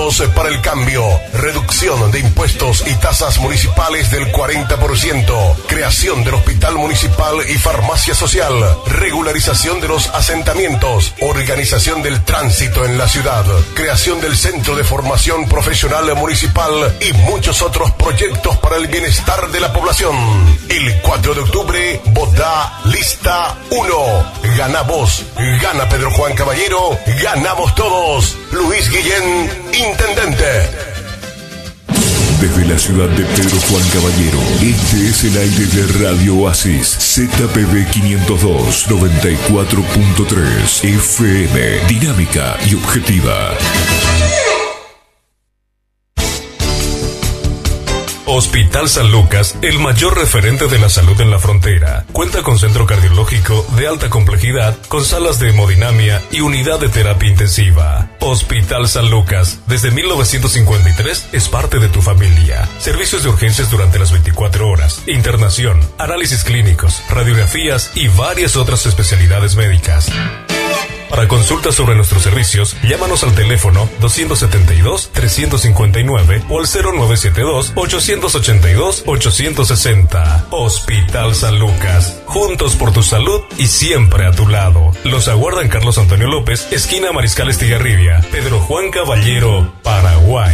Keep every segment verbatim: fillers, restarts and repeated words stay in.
Juntos para el Cambio. Reducción de impuestos y tasas municipales del cuarenta por ciento. Creación del Hospital Municipal y Farmacia Social. Regularización de los asentamientos. Organización del tránsito en la ciudad. Creación del Centro de Formación Profesional Municipal y muchos otros proyectos para el bienestar de la población. El cuatro de octubre, vota lista uno. Gana vos, gana Pedro Juan Caballero, ganamos todos. Luis Guillén, intendente. Desde la ciudad de Pedro Juan Caballero, este es el aire de Radio Oasis, Z P B quinientos dos, noventa y cuatro punto tres, F M, dinámica y objetiva. Hospital San Lucas, el mayor referente de la salud en la frontera. Cuenta con centro cardiológico de alta complejidad, con salas de hemodinamia y unidad de terapia intensiva. Hospital San Lucas, desde mil novecientos cincuenta y tres, es parte de tu familia. Servicios de urgencias durante las veinticuatro horas, internación, análisis clínicos, radiografías y varias otras especialidades médicas. Para consultas sobre nuestros servicios, llámanos al teléfono doscientos setenta y dos, trescientos cincuenta y nueve o al cero nueve siete dos, ochocientos ochenta y dos, ochocientos sesenta. Hospital San Lucas. Juntos por tu salud y siempre a tu lado. Los aguardan Carlos Antonio López, esquina Mariscal Estigarribia, Pedro Juan Caballero, Paraguay.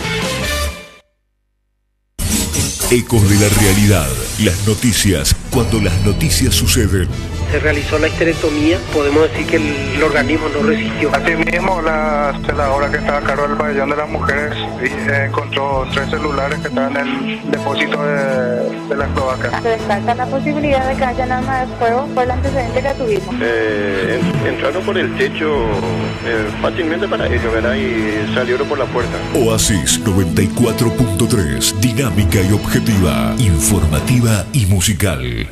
Ecos de la realidad. Las noticias cuando las noticias suceden. Se realizó la histerectomía, podemos decir que el, el organismo no resistió. Asimismo, la celadora que estaba a cargo del pabellón de las mujeres eh, encontró tres celulares que estaban en el depósito de, de las cloacas. Se descarta la posibilidad de que haya arma de fuego por el antecedente que tuvimos. Eh, entraron por el techo eh, fácilmente para ellos, ¿verdad? Y salieron por la puerta. Oasis noventa y cuatro punto tres, dinámica y objetiva, informativa y musical.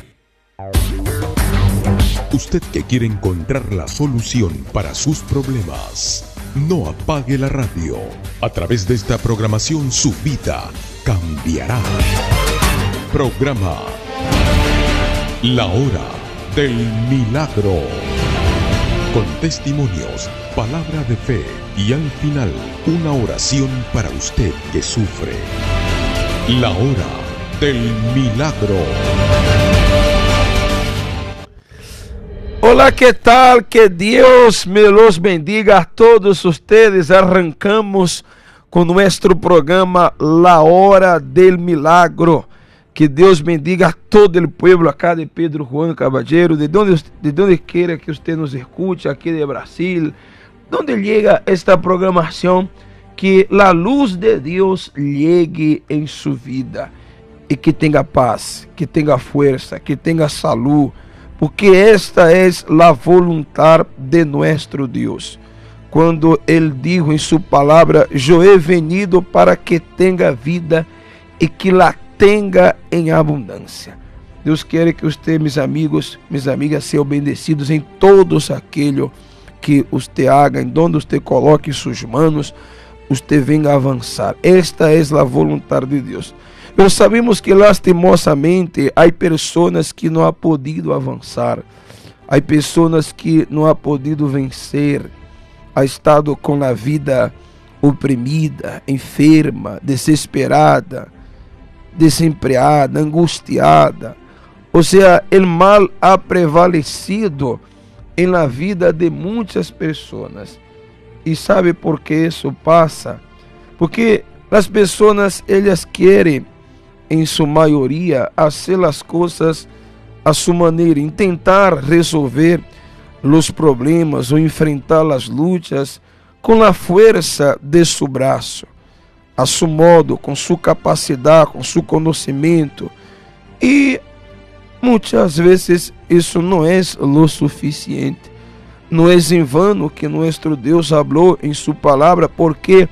Usted que quiere encontrar la solución para sus problemas, no apague la radio. A través de esta programación su vida cambiará. Programa La Hora del Milagro. Con testimonios, palabra de fe y al final una oración para usted que sufre. La Hora del Milagro. Hola, ¿qué tal? Que Dios me los bendiga a todos ustedes. Arrancamos con nuestro programa La Hora del Milagro. Que Dios bendiga a todo el pueblo acá de Pedro Juan Caballero, de donde, de donde quiera que usted nos escuche, aquí de Brasil, donde llega esta programación, que la luz de Dios llegue en su vida y que tenga paz, que tenga fuerza, que tenga salud, porque esta es la voluntad de nuestro Dios. Cuando Él dijo en su palabra: yo he venido para que tenga vida y que la tenga en abundancia. Deus quer que usted, mis amigos, mis amigas, sean bendecidos en todos aquello que usted haga, en donde usted coloque sus manos, usted venga a avanzar. Esta es la voluntad de Dios. Pero sabemos que lastimosamente hay personas que no han podido avanzar, hay personas que no han podido vencer, ha estado con la vida oprimida, enferma, desesperada, desempregada, angustiada. O sea, el mal ha prevalecido en la vida de muchas personas. ¿Y sabe por qué eso pasa? Porque las personas, ellas quieren, en su mayoría, hacer las cosas a su manera, intentar resolver los problemas o enfrentar las luchas con la fuerza de su brazo, a su modo, con su capacidad, con su conocimiento. Y muchas veces eso no es lo suficiente. No es en vano que nuestro Dios habló en su palabra, porque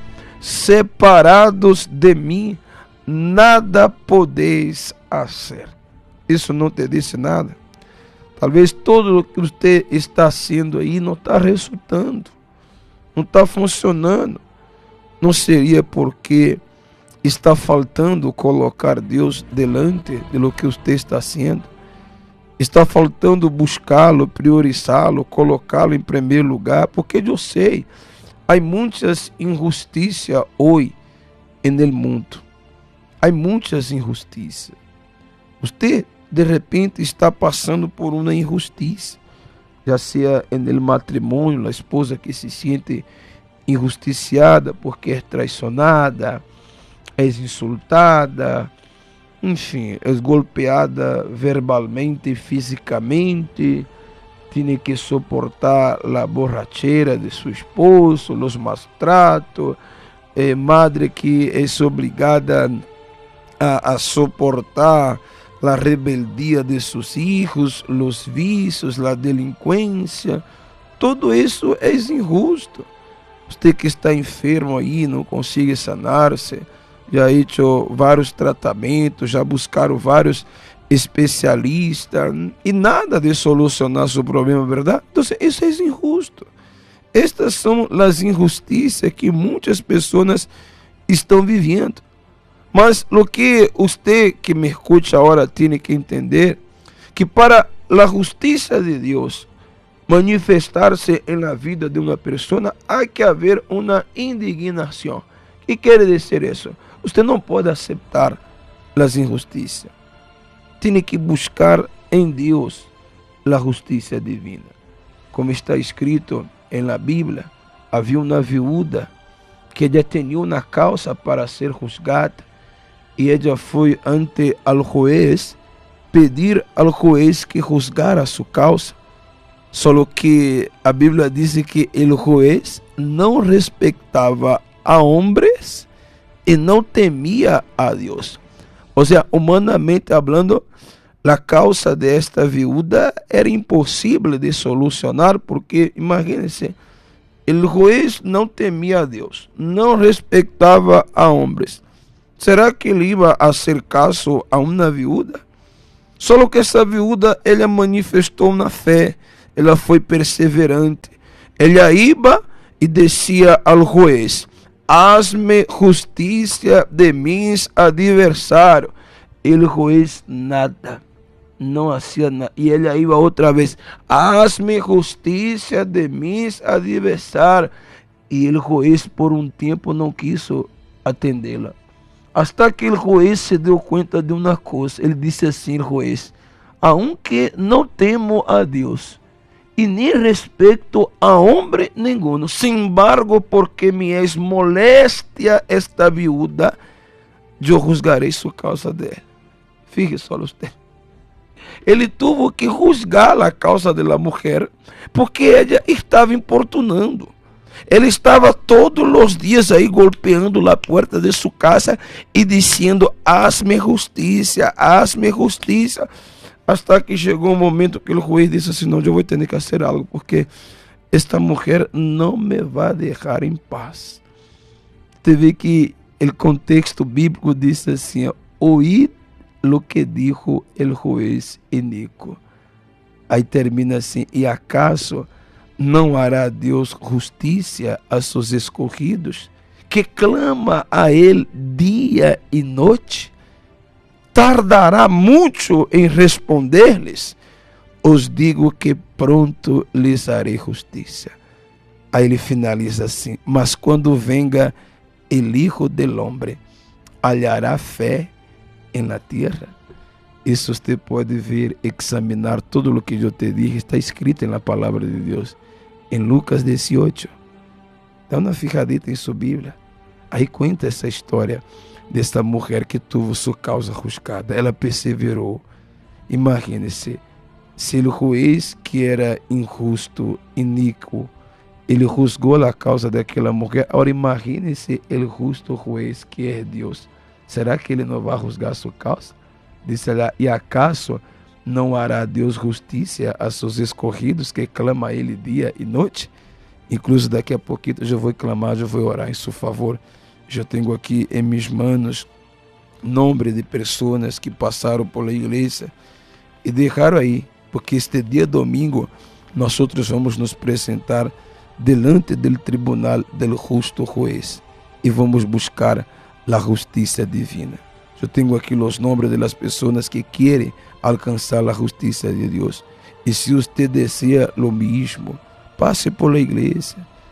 separados de mí, nada podéis hacer. Eso no te dice nada. Tal vez todo lo que usted está haciendo ahí no está resultando, no está funcionando. Não seria porque está faltando colocar Deus delante de lo que você está haciendo? Está faltando buscá-lo, priorizá-lo, colocá-lo em primeiro lugar? Porque eu sei, há Há muitas injustiças hoje no mundo. Há muitas injustiças. Você, de repente, está passando por uma injustiça. Já seja no matrimônio, a esposa que se sente injusticiada porque é traicionada, é insultada, enfim, é golpeada verbalmente e fisicamente, tem que suportar a borrachera de seu esposo, os maltratos, é madre que é obrigada a, a suportar a rebeldia de seus filhos, os vícios, a delinquência. Tudo isso é injusto. Você que está enfermo aí, não consegue sanar-se, já hecho vários tratamentos, já buscaram vários especialistas e nada de solucionar seu problema, verdade? Então, isso é injusto. Estas são as injustiças que muitas pessoas estão vivendo. Mas o que você que me escuta agora tem que entender, que para a justiça de Deus manifestar-se na vida de uma pessoa, há que haver uma indignação. O que quer dizer isso? Você não pode aceitar as injustiças. Tem que buscar em Deus a justiça divina. Como está escrito na Bíblia, havia uma viúva que ela tinha uma causa para ser juzgada e ela foi ante o juez pedir ao juez que juzgara sua causa. Só que a Bíblia diz que o juez não respeitava a homens e não temia a Deus. Ou seja, humanamente falando, a causa desta viúva era impossível de solucionar, porque, imagínense, o juez não temia a Deus, não respeitava a homens. Será que ele ia fazer caso a uma viúva? Só que essa viúva, ela manifestou na fé, ela foi perseverante. Ela ia e descia ao juez: haz-me justiça de mis adversários. O juez nada, não fazia nada. E ela ia outra vez: haz-me justiça de mis adversários. E o juez por um tempo não quis atendê-la. Hasta que o juez se deu conta de uma coisa. Ele disse assim: juez, aunque não temo a Deus e nem respeito a homem nenhum, sin embargo, porque me es molestia esta viúva, eu juzgarei sua causa dela. Fique só você. Ele teve que juzgar a causa da mulher, porque ela estava importunando. Ele estava todos os dias aí golpeando a porta de sua casa e dizendo: haz-me justiça, haz-me justiça. Hasta que chegou um momento que o juiz disse assim: não, eu vou ter que fazer algo, porque esta mulher não me vai deixar em paz. Você vê que o contexto bíblico diz assim: oíd lo que dijo el juez iníquo. Aí termina assim: e acaso não hará Deus justiça a seus escolhidos, que clama a Ele dia e noite? Tardará muito em responder-lhes? Os digo que pronto lhes harei justiça. Aí ele finaliza assim: mas quando venga el Hijo del Hombre, hallará fé em la tierra? Isso você pode ver, examinar tudo o que eu te dije, está escrito na palavra de Deus, em Lucas dezoito. Dá uma fijadita em sua Bíblia. Aí conta essa história desta mulher que teve sua causa juzgada. Ela perseverou. Imagine-se, se o juiz, que era injusto, iníquo, ele juzgou a causa daquela mulher, agora imagine-se o justo juiz, que é Deus. Será que ele não vai juzgar sua causa? Diz ela: e acaso não hará Deus justiça a seus escolhidos, que clama a Ele dia e noite? Incluso daqui a pouquinho eu vou clamar, eu vou orar em seu favor. Eu tenho aqui em minhas mãos nome de pessoas que passaram por la igreja e deixaram aí, porque este dia domingo nós outros vamos nos apresentar delante do tribunal do justo juiz e vamos buscar a justiça divina. Eu tenho aqui os nomes das pessoas que querem alcançar a justiça de Deus. E se você deseja o mesmo, passe por la igreja,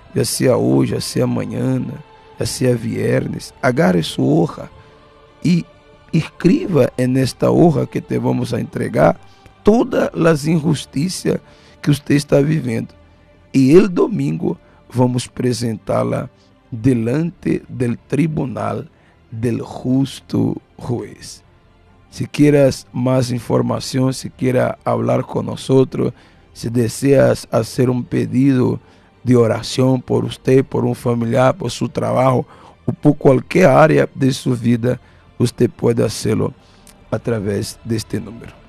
ya sea hoje, ya sea amanhã, ya sea viernes. Agarre sua hoja e escreva nesta hoja que te vamos a entregar todas as injustiças que você está vivendo. E el domingo vamos apresentá-la delante del tribunal del justo juez. Si quieres más información, si quieres hablar con nosotros, si deseas hacer un pedido de oración por usted, por un familiar, por su trabajo o por cualquier área de su vida, usted puede hacerlo a través de este número.